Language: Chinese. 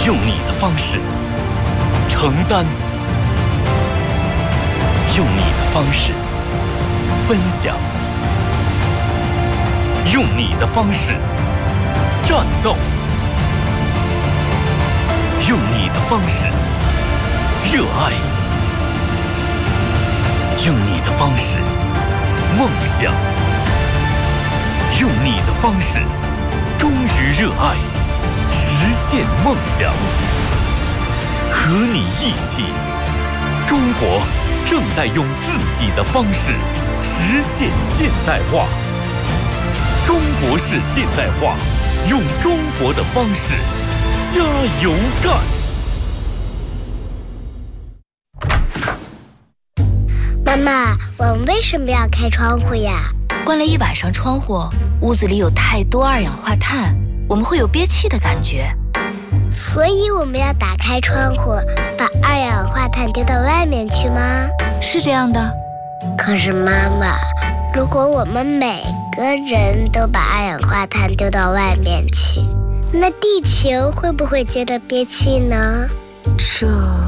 用你的方式承担，用你的方式分享，用你的方式战斗，用你的方式热爱，用你的方式梦想，用你的方式忠于热爱，实现梦想。和你一起，中国正在用自己的方式实现现代化。中国式现代化，用中国的方式加油干！ 妈妈，我们为什么要开窗户呀？ 关了一晚上窗户，屋子里有太多二氧化碳，我们会有憋气的感觉。 所以我们要打开窗户，把二氧化碳丢到外面去吗？ 是这样的。 可是妈妈，如果我们每个人都把二氧化碳丢到外面去，那地球会不会觉得憋气呢？ 这